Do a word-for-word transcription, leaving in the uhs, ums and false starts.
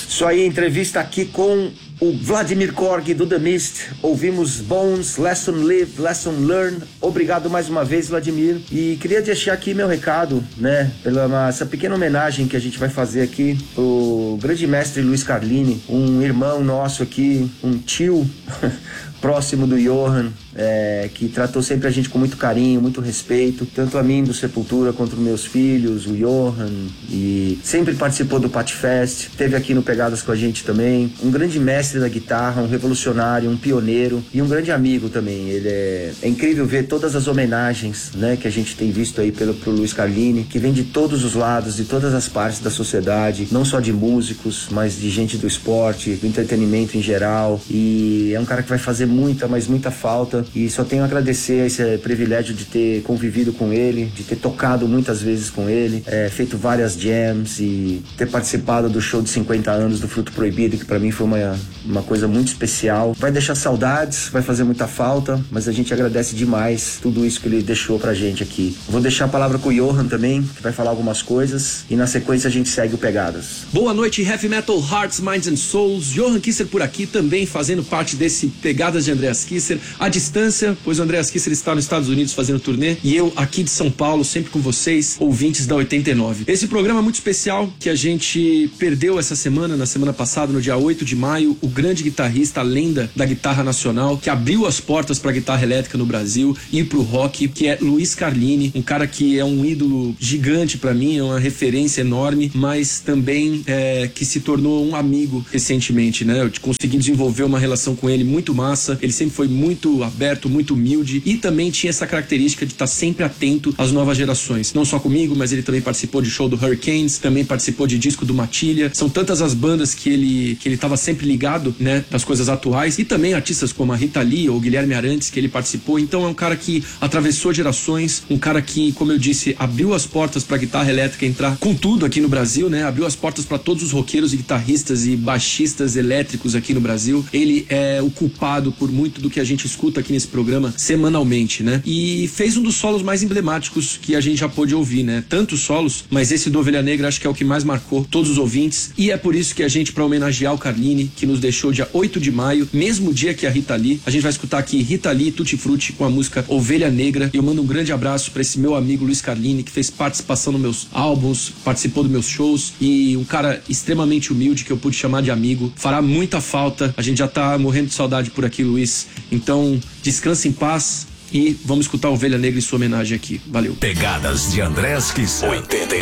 Isso aí, entrevista aqui com o Vladimir Korg do The Mist. Ouvimos Bones, Lesson Live, Lesson Learn. Obrigado mais uma vez, Vladimir. E queria deixar aqui meu recado, né, pela essa pequena homenagem que a gente vai fazer aqui pro grande mestre Luiz Carlini, um irmão nosso aqui, um tio próximo do Johan, é, que tratou sempre a gente com muito carinho, muito respeito, tanto a mim do Sepultura quanto os meus filhos, o Johan, e sempre participou do Patfest, esteve aqui no Pegadas com a gente também, um grande mestre da guitarra, um revolucionário, um pioneiro e um grande amigo também. Ele é, é incrível ver todas as homenagens, né, que a gente tem visto aí pelo pro Luiz Carlini, que vem de todos os lados, de todas as partes da sociedade, não só de músicos, mas de gente do esporte, do entretenimento em geral, e é um cara que vai fazer muita, mas muita falta, e só tenho a agradecer esse privilégio de ter convivido com ele, de ter tocado muitas vezes com ele, é, feito várias jams e ter participado do show de cinquenta anos do Fruto Proibido, que pra mim foi uma, uma coisa muito especial. Vai deixar saudades, vai fazer muita falta, mas a gente agradece demais tudo isso que ele deixou pra gente aqui. Vou deixar a palavra com o Johan também, que vai falar algumas coisas, e na sequência a gente segue o Pegadas. Boa noite, Heavy Metal Hearts, Minds and Souls. Johan Kisser por aqui, também fazendo parte desse Pegadas de Andreas Kisser à distância, pois o Andreas Kisser está nos Estados Unidos fazendo turnê e eu aqui de São Paulo, sempre com vocês, ouvintes da oitenta e nove. Esse programa é muito especial que a gente perdeu essa semana, na semana passada, no dia oito de maio, o grande guitarrista, a lenda da guitarra nacional, que abriu as portas para a guitarra elétrica no Brasil e para o rock, que é Luiz Carlini, um cara que é um ídolo gigante para mim, é uma referência enorme, mas também é, que se tornou um amigo recentemente, né? Eu consegui desenvolver uma relação com ele muito massa. Ele sempre foi muito aberto, muito humilde e também tinha essa característica de estar sempre atento às novas gerações. Não só comigo, mas ele também participou de show do Hurricanes, também participou de disco do Matilha. São tantas as bandas que ele que ele estava sempre ligado, né, das coisas atuais, e também artistas como a Rita Lee ou Guilherme Arantes, que ele participou. Então é um cara que atravessou gerações, um cara que, como eu disse, abriu as portas para a guitarra elétrica entrar com tudo aqui no Brasil, né? Abriu as portas para todos os roqueiros e guitarristas e baixistas elétricos aqui no Brasil. Ele é o culpado por muito do que a gente escuta aqui nesse programa semanalmente, né? E fez um dos solos mais emblemáticos que a gente já pôde ouvir, né? Tantos solos, mas esse do Ovelha Negra acho que é o que mais marcou todos os ouvintes, e é por isso que a gente, para homenagear o Carlini, que nos deixou dia oito de maio, mesmo dia que a Rita Lee, a gente vai escutar aqui Rita Lee e Tutti Frutti com a música Ovelha Negra. E eu mando um grande abraço para esse meu amigo Luiz Carlini, que fez participação nos meus álbuns, participou dos meus shows, e um cara extremamente humilde que eu pude chamar de amigo. Fará muita falta, a gente já tá morrendo de saudade por aqui, Luiz. Então, descanse em paz e vamos escutar Ovelha Negra em sua homenagem aqui. Valeu. Pegadas de Andreas Kisser. oitenta